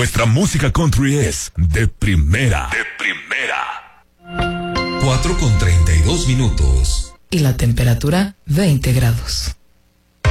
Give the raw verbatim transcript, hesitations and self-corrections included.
Nuestra música country es de primera. De primera. cuatro con treinta y dos minutos. Y la temperatura veinte grados.